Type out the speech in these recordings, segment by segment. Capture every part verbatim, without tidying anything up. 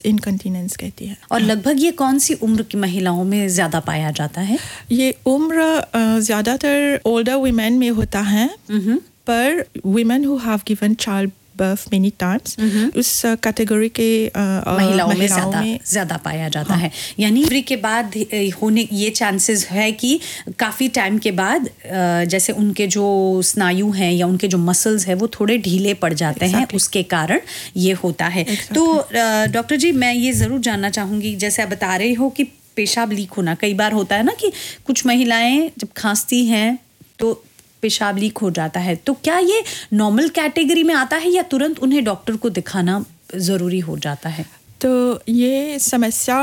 Incontinence कहती है। और लगभग ये कौन सी उम्र की महिलाओं में ज़्यादा पाया जाता है? ये उम्र ज़्यादातर ओल्डर वुमेन में होता है, पर women who have given child birth many times उस कैटेगरी के महिलाओं में ज़्यादा ज़्यादा पाया जाता है। यानी डिलीवरी के बाद होने ये चांसेस है कि काफ़ी टाइम के बाद जैसे उनके जो स्नायु हैं या उनके जो मसल्स हैं वो थोड़े ढीले पड़ जाते हैं, उसके कारण ये होता है। तो डॉक्टर जी, मैं ये ज़रूर जानना चाहूँगी, जैसे आप बता रहे हो कि पेशाब लीक होना कई बार होता है ना, कि कुछ महिलाएं जब खांसती हैं तो पेशाब लीक हो जाता है, तो क्या ये नॉर्मल कैटेगरी में आता है या तुरंत उन्हें डॉक्टर को दिखाना ज़रूरी हो जाता है? तो ये समस्या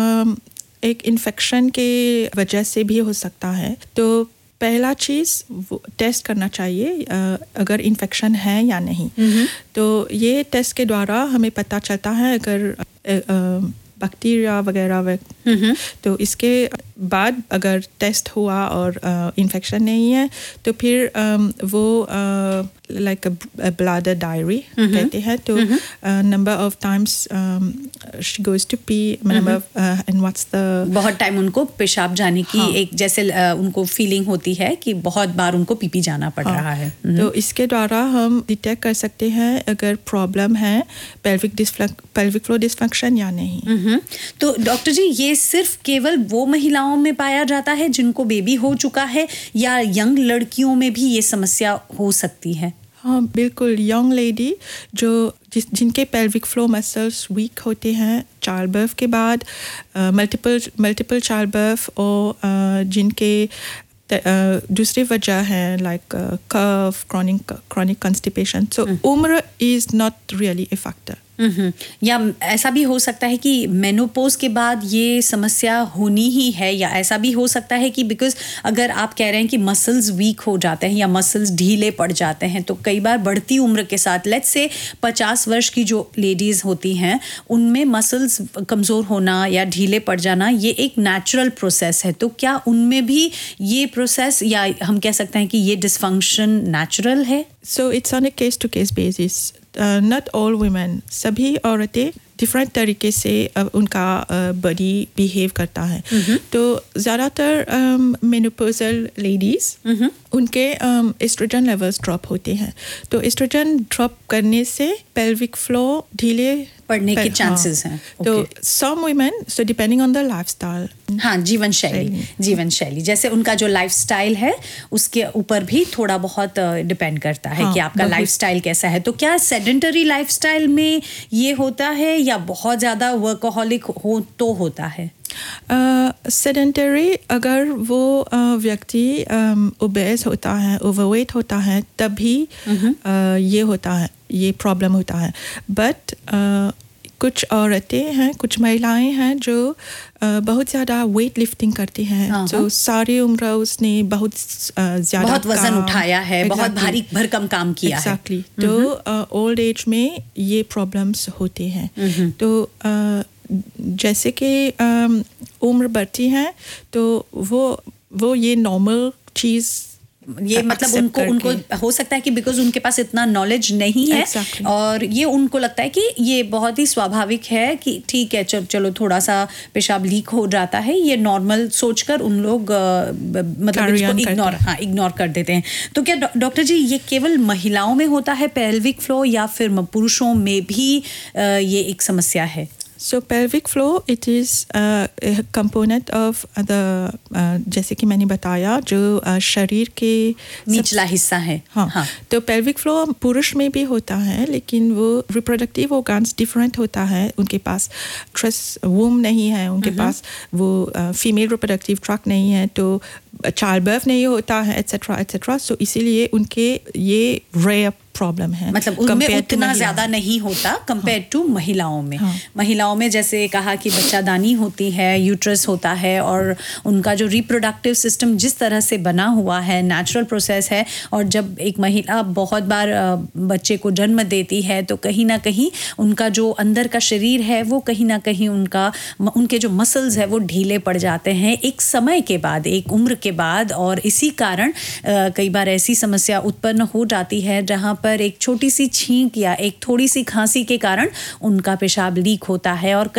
एक इन्फेक्शन के वजह से भी हो सकता है। तो पहला चीज़ टेस्ट करना चाहिए अगर इन्फेक्शन है या नहीं। तो ये टेस्ट के द्वारा हमें पता चलता है अगर बैक्टीरिया वगैरह, तो इसके बाद अगर टेस्ट हुआ और इन्फेक्शन नहीं है तो फिर वो लाइक ब्लैडर डायरी कहते हैं। तो number of times she goes to P, number and what's the, बहुत टाइम उनको पेशाब जाने की हाँ. एक जैसे उनको फीलिंग होती है कि बहुत बार उनको पीपी जाना पड़ हाँ. रहा है। तो इसके द्वारा हम डिटेक्ट कर सकते हैं अगर प्रॉब्लम है पेल्विक पेल्विक फ्लो डिस्फंक्शन या नहीं। तो डॉक्टर जी, ये सिर्फ केवल वो महिलाओं में पाया जाता है जिनको बेबी हो चुका है या यंग लड़कियों में भी ये समस्या हो सकती है? हाँ बिल्कुल, यंग लेडी जो जिस जिनके पेल्विक फ्लो मसल्स वीक होते हैं चाइल्ड बर्थ के बाद, मल्टीपल मल्टीपल चाइल्ड बर्थ, और uh, जिनके uh, दूसरी वजह है like curve, chronic chronic constipation. सो उम्र is not really a factor. या ऐसा भी हो सकता है कि मेनोपॉज के बाद ये समस्या होनी ही है, या ऐसा भी हो सकता है कि बिकॉज अगर आप कह रहे हैं कि मसल्स वीक हो जाते हैं या मसल्स ढीले पड़ जाते हैं, तो कई बार बढ़ती उम्र के साथ, लेट्स से पचास वर्ष की जो लेडीज़ होती हैं उनमें मसल्स कमज़ोर होना या ढीले पड़ जाना ये एक नेचुरल प्रोसेस है। तो क्या उनमें भी ये प्रोसेस, या हम कह सकते हैं कि ये डिसफंक्शन नेचुरल है? So it's on A case to case basis, not all women, सभी औरतें डिफरेंट तरीके से uh, उनका बॉडी uh, बिहेव करता है। mm-hmm. तो ज़्यादातर मेनोपॉज़ल लेडीज़ उनके एस्ट्रोजन लेवल्स ड्रॉप होते हैं, तो एस्ट्रोजन ड्रॉप करने से पेल्विक फ्लो ढीले पड़ने के चांसेस हैं। तो some women, so depending on the lifestyle, हाँ जीवन शैली जीवन शैली जैसे उनका जो लाइफस्टाइल है उसके ऊपर भी थोड़ा बहुत डिपेंड करता है हाँ, कि आपका लाइफस्टाइल कैसा है। तो क्या सेडेंटरी लाइफस्टाइल में ये होता है या बहुत ज़्यादा वर्कोहॉलिक हो तो होता है? सेडेंटरी uh, अगर वो uh, व्यक्ति ओबेस um, होता है, ओवरवेट होता है, तभी uh, ये होता है, ये प्रॉब्लम होता है। बट uh, कुछ औरतें हैं, कुछ महिलाएं हैं जो uh, बहुत ज़्यादा वेट लिफ्टिंग करती हैं, जो सारी उम्र उसने बहुत uh, ज़्यादा बहुत वजन उठाया है, exactly. बहुत भारी भरकम काम किया exactly. है। तो ओल्ड uh, एज में ये प्रॉब्लम्स होते हैं। तो uh, जैसे कि उम्र बढ़ती है तो वो वो ये नॉर्मल चीज़ ये मतलब उनको उनको हो सकता है कि बिकॉज उनके पास इतना नॉलेज नहीं है exactly. और ये उनको लगता है कि ये बहुत ही स्वाभाविक है कि ठीक है चल, चलो थोड़ा सा पेशाब लीक हो जाता है, ये नॉर्मल सोचकर उन लोग मतलब इसको इग्नोर हाँ इग्नोर कर देते हैं। तो क्या डॉक्टर जी ये केवल महिलाओं में होता है पेल्विक फ्लो या फिर पुरुषों में भी ये एक समस्या है? So pelvic flow, it is uh, a component of the uh, जैसे कि मैंने बताया जो uh, शरीर के निचला हिस्सा है। हाँ, हाँ। तो pelvic flow पुरुष में भी होता है, लेकिन वो reproductive organs different होता है, उनके पास ट्रस वूम नहीं है, उनके पास वो फीमेल reproductive tract नहीं है, तो चाइल्ड बर्थ नहीं होता है, एटसेट्रा एटसेट्रा। सो इसीलिए उनके ये रेयर प्रॉब्लम है, मतलब उनमें उतना ज़्यादा नहीं होता कंपेयर टू हाँ. महिलाओं में हाँ. महिलाओं में जैसे कहा कि बच्चादानी होती है, यूट्रस होता है, और उनका जो रिप्रोडक्टिव सिस्टम जिस तरह से बना हुआ है नेचुरल प्रोसेस है, और जब एक महिला बहुत बार बच्चे को जन्म देती है तो कहीं ना कहीं उनका जो अंदर का शरीर है वो कहीं ना कहीं उनका उनके जो मसल्स है वो ढीले पड़ जाते हैं एक समय के बाद, एक उम्र के बाद, और इसी कारण कई बार ऐसी समस्या उत्पन्न हो जाती है जहाँ पर पर एक छोटी सी छींक या एक थोड़ी सी खांसी के कारण उनका पेशाब लीक होता है और